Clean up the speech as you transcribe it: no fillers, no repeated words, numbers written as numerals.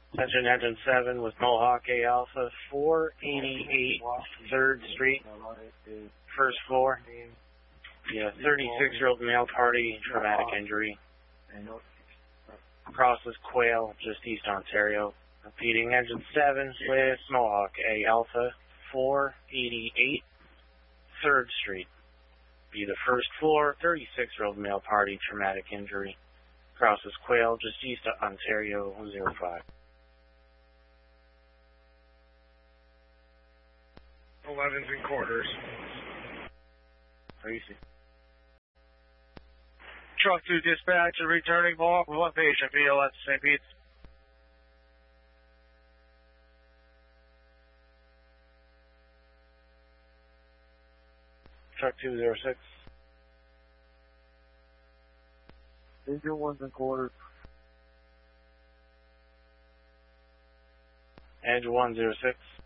Attention Engine 7 with Mohawk A Alpha, 488 3rd Street, first floor. Yeah, 36-year-old male party, traumatic injury. Crosses Quail, just East Ontario. Repeating, Engine 7 with Mohawk A Alpha, 488 3rd Street. Be the first floor, 36-year-old male party, traumatic injury. Crosses Quail, just East Ontario, 05. 11's in quarters. Tracy. Truck 2 dispatch is returning Mohawk with one patient, BLS St. Pete's. Truck 206. Engine 1's in quarters. Engine 106.